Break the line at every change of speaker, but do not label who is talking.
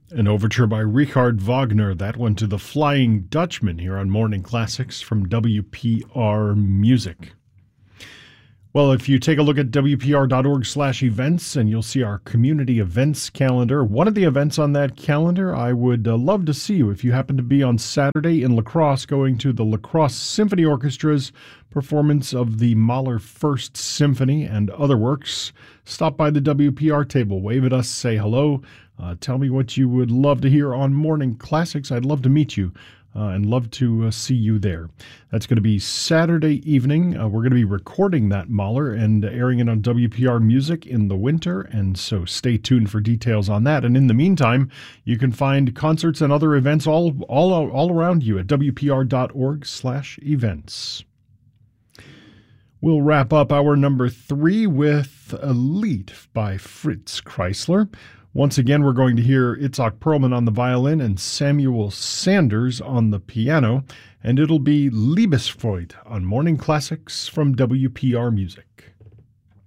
An overture by Richard Wagner, that one to the Flying Dutchman here on Morning Classics from WPR Music. Well, if you take a look at wpr.org/events, and you'll see our community events calendar. One of the events on that calendar, I would love to see you if you happen to be on Saturday in La Crosse, going to the La Crosse Symphony Orchestra's performance of the Mahler First Symphony and other works. Stop by the WPR table, wave at us, say hello, tell me what you would love to hear on Morning Classics. I'd love to meet you. And love to see you there. That's going to be Saturday evening. We're going to be recording that Mahler and airing it on WPR Music in the winter, and so stay tuned for details on that. And in the meantime, you can find concerts and other events all around you at wpr.org/events. We'll wrap up hour number 3 with a Lied by Fritz Kreisler. Once again, we're going to hear Itzhak Perlman on the violin and Samuel Sanders on the piano, and it'll be Liebesfreude on Morning Classics from WPR Music.